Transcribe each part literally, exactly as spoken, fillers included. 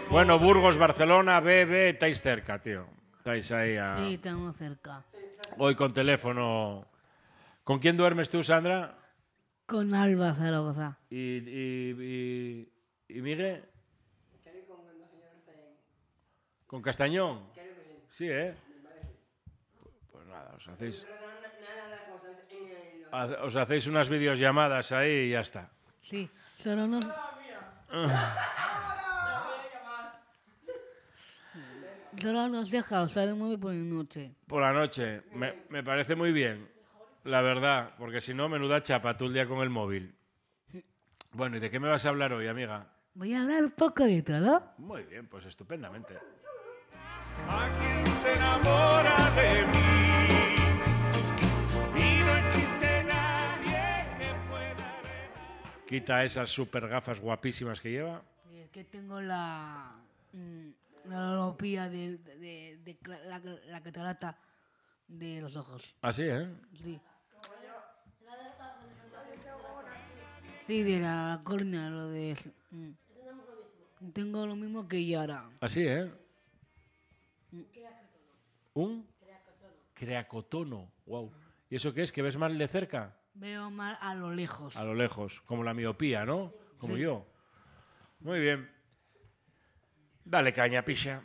Bueno, Burgos, Barcelona, B, B, estáis cerca, tío. Estáis ahí a... Sí, estamos cerca. Hoy con teléfono. ¿Con quién duermes tú, Sandra? Con Alba Zaragoza. ¿Y, y, y, y Miguel? ¿Con Castañón? Sí, ¿eh? Pues nada, os hacéis... Os hacéis unas videollamadas ahí y ya está. Sí, solo nos... Solo nos deja usar el móvil por la noche. Por la noche. Me, me parece muy bien, la verdad, porque si no, menuda chapa tú el día con el móvil. Bueno, ¿y de qué me vas a hablar hoy, amiga? Voy a hablar un poco de todo. Muy bien, pues estupendamente. A quien se enamora de mí y no existe nadie que pueda reparar. Quita esas super gafas guapísimas que lleva. Y es que tengo la... mm, la miopía de, de, de, de cla- la, la catarata de los ojos. Así, ¿eh? Sí. Sí, de la córnea, lo de... mm. Tengo lo mismo que Yara. Así, ¿eh? ¿Un? Creacotono. Wow. ¿Y eso qué es? ¿Que ves mal de cerca? Veo mal a lo lejos. A lo lejos. Como la miopía, ¿no? Como Sí. yo. Muy bien. Dale caña, picha.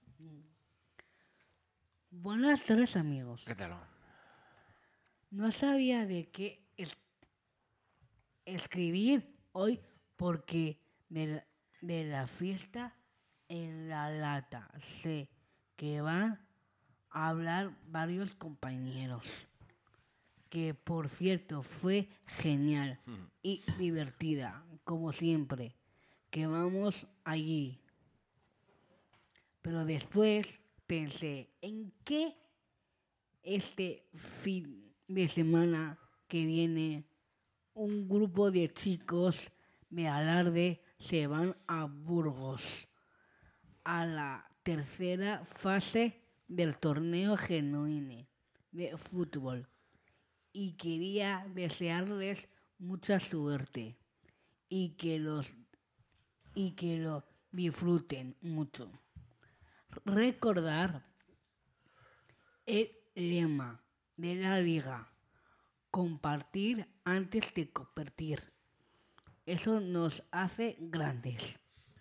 Buenas tardes, amigos. ¿Qué tal? No sabía de qué es- escribir hoy porque de la, de la fiesta en la lata sé que van a hablar varios compañeros. Que por cierto fue genial y divertida, como siempre, que vamos allí. Pero después pensé en qué este fin de semana que viene un grupo de chicos de Alarde se van a Burgos a la tercera fase del torneo genuino de fútbol y quería desearles mucha suerte y que los y que lo disfruten mucho. Recordar el lema de la liga: compartir antes de competir. Eso nos hace grandes.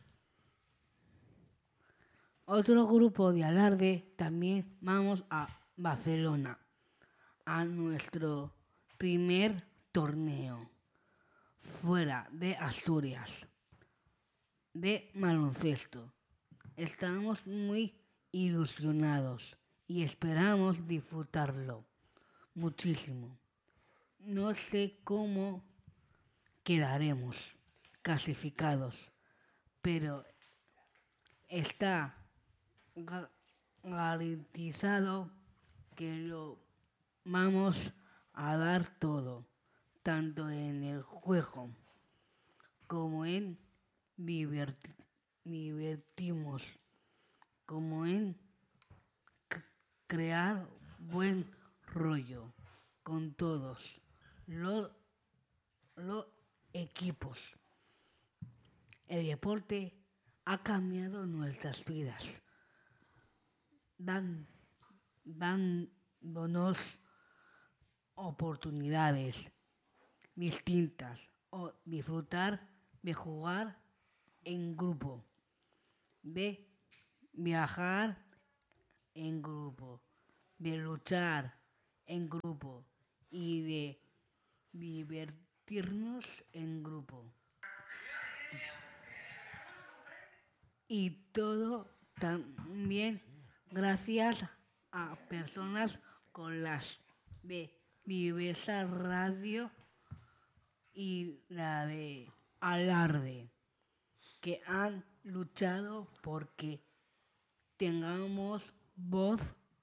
Otro grupo de Alarde también vamos a Barcelona, a nuestro primer torneo fuera de Asturias de baloncesto. Estamos muy ilusionados y esperamos disfrutarlo muchísimo. No sé cómo quedaremos clasificados, pero está ga- garantizado que lo vamos a dar todo, tanto en el juego como en diverti- divertimos, como en c- crear buen rollo con todos los, los equipos. El deporte ha cambiado nuestras vidas, dan, dándonos oportunidades distintas o disfrutar de jugar en grupo, de viajar en grupo, de luchar en grupo y de divertirnos en grupo. Y todo también gracias a personas con las de Vivesa Radio y la de Alarde, que han luchado porque tengamos voz.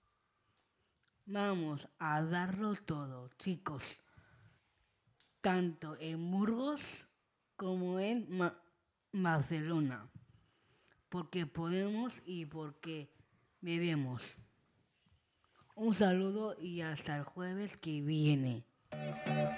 Vamos a darlo todo, chicos, tanto en Burgos como en Ma- Barcelona, porque podemos y porque debemos. Un saludo y hasta el jueves que viene.